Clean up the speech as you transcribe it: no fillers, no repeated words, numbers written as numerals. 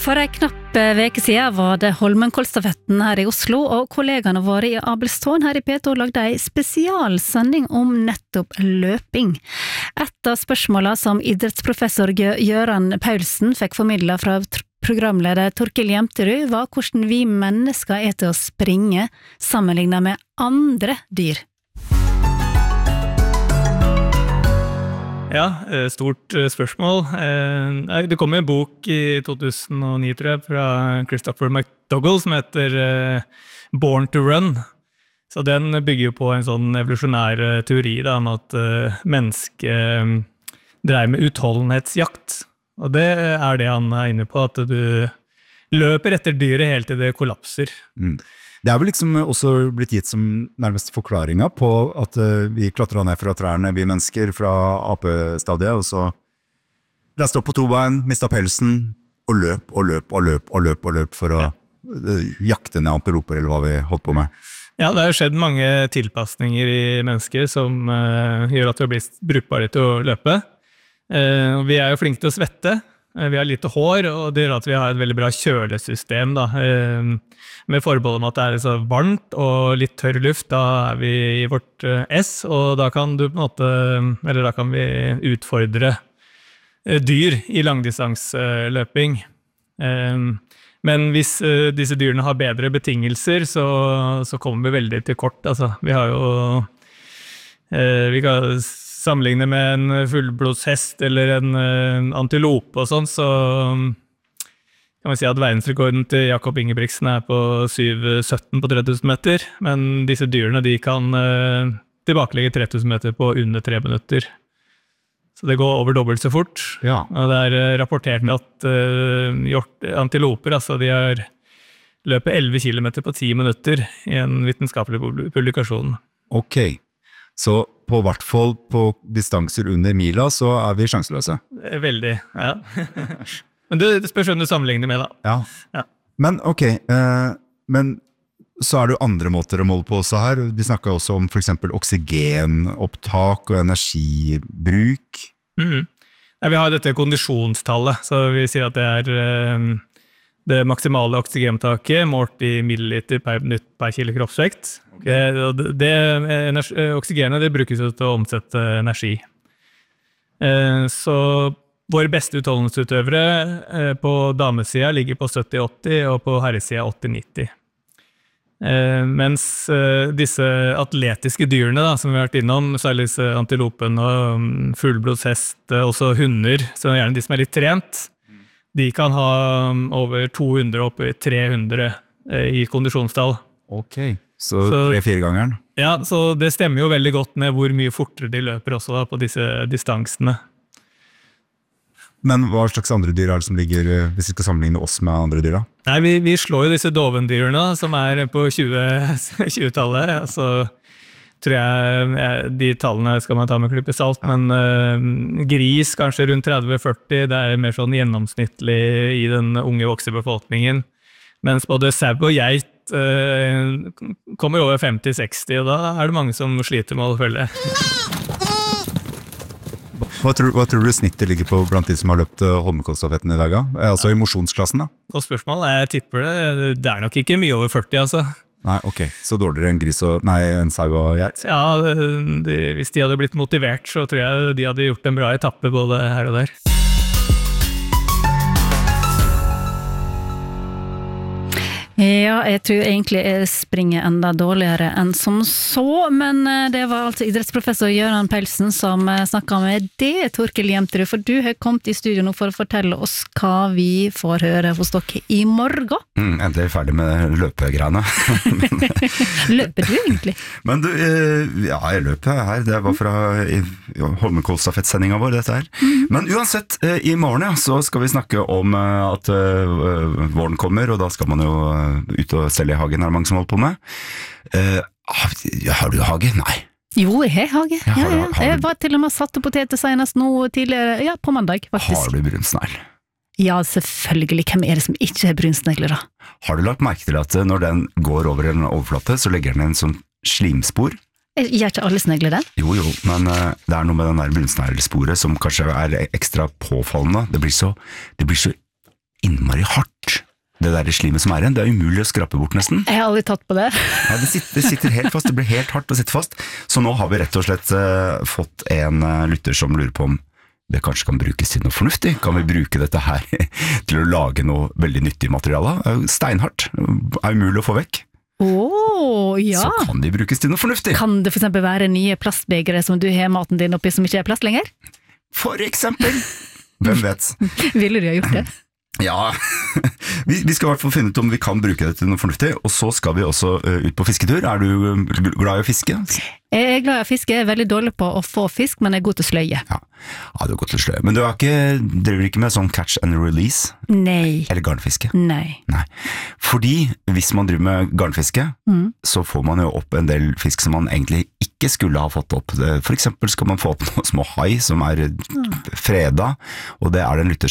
For en knapp veke siden var det Holmenkollstafetten her i Oslo, og kollegene våre i Abelstårn her i P2 lagde en spesialsending om nettopp løping. Et av spørsmålene som idrettsprofessor Gøran Paulsen fikk formidlet fra programleder Torkild Jemterud var hvordan vi mennesker til å springe sammenlignet med andre dyr. Ja, stort spørsmål. Det kom en bok i 2009, tror jeg, fra Christopher McDougall som heter Born to Run. Så den bygger jo på en sånn evolusjonær teori da, om at mennesket dreier med utholdenhetsjakt. Og det det han inne på, at du løper etter dyret helt til det kollapser. Det vel liksom også blitt gitt som nærmest forklaringen på at vi klatret ned fra trærne, vi mennesker fra apestadiet, og så reiste opp på to bein, mistet pelsen, og løp for å jakte ned antiloper, eller hva vi holdt på med. Ja, det har skjedd mange tilpasninger i mennesker som gjør at vi har blitt brukbare til å løpe. Vi jo flinke til å svette. Vi har lite hår, og det gjør at vi har et veldig bra kjølesystem da, med forbehold om at det så varmt og litt tørr luft, da vi i vårt S, og da kan du på en måte, eller da kan vi utfordre dyr i langdistansløping. Men hvis disse dyrene har bedre betingelser, så kommer vi veldig til kort. Altså, vi har jo, vi kan sammenligne med en fullblodshest eller en antilope og sånn, så kan man si at verdensrekorden til Jakob Ingebrigtsen på 7,17 på 3000 meter, men disse dyrene de kan tilbakelegge 3000 meter på under 3 minutter. Så det går over dobbelt så fort. Ja. Og det rapportert med at antiloper, altså de har løpet 11 kilometer på 10 minutter i en vitenskapelig publikasjon. Ok. Så på hvert fall på distanser under mila, så vi sjanseløse. Veldig, ja. Men det spørs hvem du sammenligner med, da. Ja. Men ok, men så det jo andre måter å måle på også her. Vi snakket også om for eksempel oksygenopptak og energibruk. Ja, vi har dette kondisjonstallet, så vi sier at det det maksimale oksygenopptaket målt i milliliter per minutt per kilo kroppsvekt. Oksygenet det brukes til å omsette energi. Så våre beste utholdenhetsutøvere på damesiden ligger på 70-80 og på herresiden 80-90. Mens disse atletiske dyrene da, som vi har vært innom, særlig antilopen og fullblodshest, også hunder, så gjerne de som litt trent, de kan ha over 200 opp i 300 i kondisjonstall. Ok, så 3-4 gangeren? Ja, så det stemmer jo veldig godt med hvor mye fortere de løper også da, på disse distansene. Men hva slags andre dyr det som ligger, hvis vi skal sammenligne oss med andre dyr da? Nei, vi slår jo disse dovendyrene som på 20-tallet, altså tror jeg, de tallene skal man ta med klippe salt, men gris kanskje rundt 30-40, det mer sånn gjennomsnittlig i den unge voksebefolkningen, mens både sau og geit kommer over 50-60, og da det mange som sliter med å følge. Hva tror du snittet ligger på blant de som har løpt Holmenkollstafetten i dag? Altså i mosjonsklassen da? Godt spørsmål, jeg tipper det nok ikke mye over 40, altså. Nei, ok. Så dårligere en sau og geit? Ja, hvis de hadde blitt motivert, så tror jeg de hadde gjort en bra etappe både her og der. Ja, jeg tror egentlig jeg springer enda dårligere enn som så, men det var altså idrettsprofessor Gøran Paulsen som snakket med det, Torkild Jemterud, for du har kommet i studio nå for å fortelle oss hva vi får høre hos dere i morgen. Endelig ferdig med løpegreiene. Løper du egentlig? Men du, ja, jeg løper her, det var fra Holmenkollstafettsendingen vår, dette her. Men uansett, i morgen ja, så skal vi snakke om at våren kommer, og da skal man jo ut og selge i hagen, det mange som holder på med. Har du hage? Nei. Jo, jeg har hage. Ja. Jeg var til og med satt opp poteter senest nå tidligere, ja, på mandag faktisk. Har du brunsnegl? Ja, selvfølgelig. Hvem det som ikke har brunsnegler da? Har du lagt merke til at når den går over en overflate, så legger den en sånn slimspor? Gjør ikke alle snegler det? Jo, men det noe med den der brunsneglsporet som kanskje ekstra påfallende. Det blir så innmari hardt. Det der slimet som igjen, det umulig å skrape bort nesten. Jeg har aldri tatt på det. Ja, det sitter helt fast, det blir helt hardt å sitte fast. Så nå har vi rett og slett fått en lytter som lurer på om det kanskje kan brukes til noe fornuftig. Kan vi bruke dette her til å lage noe veldig nyttig materiale? Steinhardt, umulig å få vekk. Ja. Så kan de brukes til noe fornuftig. Kan det for eksempel være nye plastbegre som du har maten din oppi som ikke er plast lenger? For eksempel. Hvem vet? Ville du ha gjort det? Ja, vi skal i hvert fall finne ut om vi kan bruke det til noe fornuftig, og så skal vi også ut på fisketur. Er du glad i å fiske? Jeg er glad i å fiske, jeg er veldig dårlig på å få fisk, men jeg er god til å sløye. Ja, du er god til å sløye. Men du driver ikke med sånn catch and release? Nei. Eller garnfiske? Nei. Fordi hvis man driver med garnfiske, så får man jo opp en del fisk som man egentlig ikke skulle ha fått opp. For eksempel skal man få opp noen små hai som er freda, og det er det en lytter